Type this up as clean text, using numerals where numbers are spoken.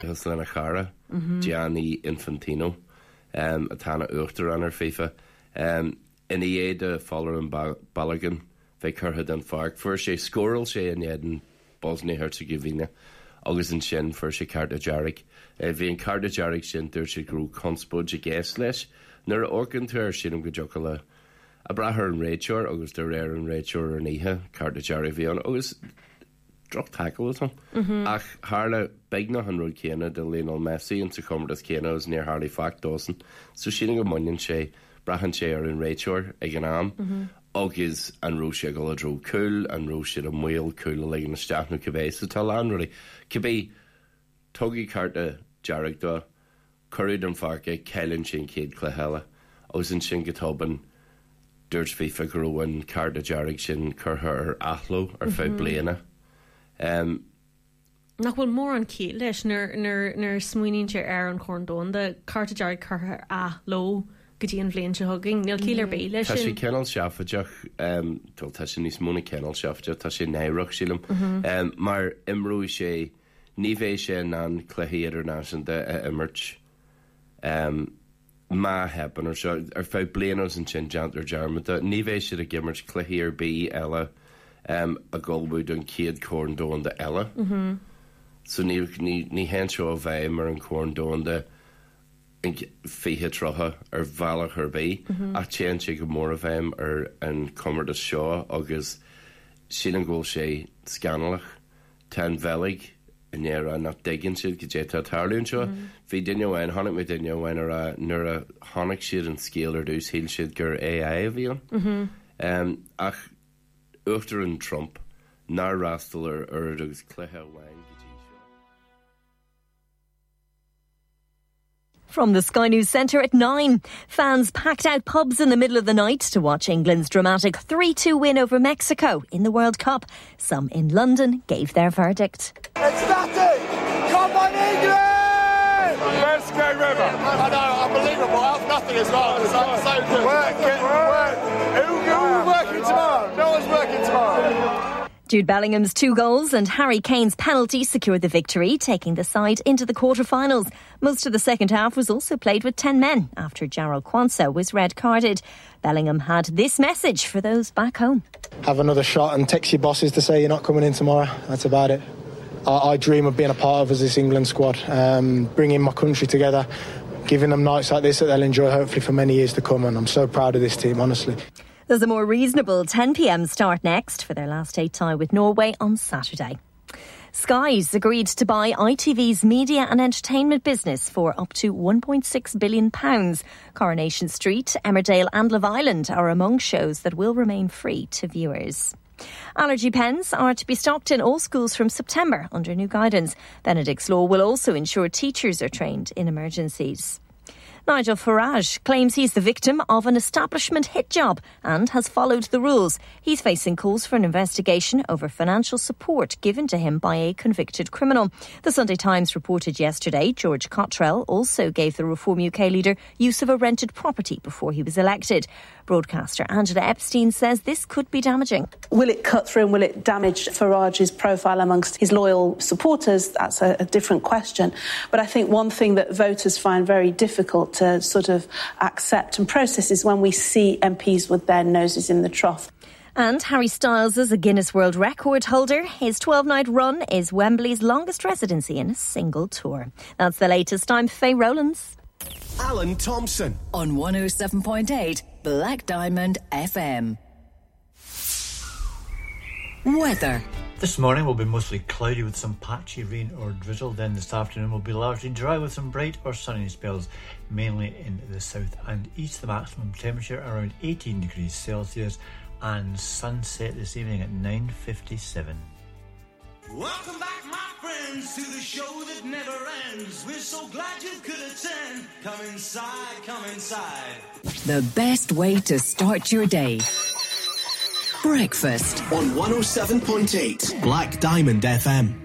Lena Chara, Gianni Infantino, a Tana Uchter on her FIFA. In the year the following Balogun, they curhed and fark for she scoral she in Eden Bosnia Herzegovina, August and Shin for she Carta Jarek. Vian Carta Jarek Shin there she grew conspudge guestless, nor organ to her Shin Gajokala. A braher and Rachor, August the rare and Rachor and Iha, Carta Jarek Vian, August. Drop tackle with him. Ach, Harla Bigna and Road Kena, the Lionel Messi, and Sacomadas Kena is near Harley Fact Dawson. So sheeling a Munyon Shay, Brahan Shay or in Rachor, Eganam, Oggies and Roshia Goladro Cool, and Roshia and Whale Cool, like in the Staffno Cabe. So Talan really. Cabe, Togi Carta, Jarigda, Curried and Farke, Kellen Shin Kid Clahella, Ozen Shin Gatoban, Dirge FIFA Growan, Carta Jarig Shin, Curher or Ahlo, or Fablena. Nach bhfuil mór an cí leis nar smuoíonn sé ar an chorndón de carta dearg chutha a lo go dtí an bhliain se thugging níl cíl ar bé leis tá sé cenal seafadeach tá sé níos múna cenal seafadeach tá sé néireach sílam mar imrú sé ní bhéh sé an chluhéidir ná sin de imirt má heban ar fá blianos an sin deantar dearmata ní bhéh siad a gimmert chluhéir bí eile a golbúid an céad corndón de eile. So ní hen seo a bheith mar an corndón de fihe trotha ar bhealach ar bé ach téan sé go mór a bheim ar an cumar de seo agus sin an ggóil sé scanalach ten bhelig in éar nach deigin siad go dé tá tarlún seo bhí duine bhain tháinig mé duine bhain ar nuair a tháinig siad an scéal ar dús híl siad gur AI a bhíon ach Uchter and Trump, nar rasteler agus cléthe wang. From the Sky News Centre at 9, fans packed out pubs in the middle of the night to watch England's dramatic 3-2 win over Mexico in the World Cup. Some in London gave their verdict. It's nothing! Come on, England! Best game ever. I know, unbelievable. Nothing as well. It's so good. Work. Who's working tomorrow? No one's working tomorrow. Jude Bellingham's 2 goals and Harry Kane's penalty secured the victory, taking the side into the quarter-finals. Most of the second half was also played with 10 men after Jarrell Quansah was red-carded. Bellingham had this message for those back home. Have another shot and text your bosses to say you're not coming in tomorrow. That's about it. I dream of being a part of this England squad, bringing my country together, giving them nights like this that they'll enjoy hopefully for many years to come, and I'm so proud of this team, honestly. There's a more reasonable 10 p.m. start next for their last 8 tie with Norway on Saturday. Sky's agreed to buy ITV's media and entertainment business for up to £1.6 billion. Coronation Street, Emmerdale and Love Island are among shows that will remain free to viewers. Allergy pens are to be stocked in all schools from September under new guidance. Benedict's Law will also ensure teachers are trained in emergencies. Nigel Farage claims he's the victim of an establishment hit job and has followed the rules. He's facing calls for an investigation over financial support given to him by a convicted criminal. The Sunday Times reported yesterday George Cottrell also gave the Reform UK leader use of a rented property before he was elected. Broadcaster Angela Epstein says this could be damaging. Will it cut through and will it damage Farage's profile amongst his loyal supporters? That's a different question. But I think one thing that voters find very difficult to sort of accept and process is when we see MPs with their noses in the trough. And Harry Styles is a Guinness World Record holder. His 12-night run is Wembley's longest residency in a single tour. That's the latest. I'm Faye Rowlands. Alan Thompson on 107.8 Black Diamond FM. Weather. This morning will be mostly cloudy with some patchy rain or drizzle. Then this afternoon will be largely dry with some bright or sunny spells, mainly in the south and east. The maximum temperature around 18 degrees Celsius, and sunset this evening at 9:57. Welcome back, my friends, to the show that never ends. We're so glad you could attend. Come inside, come inside. The best way to start your day. Breakfast on 107.8 Black Diamond FM.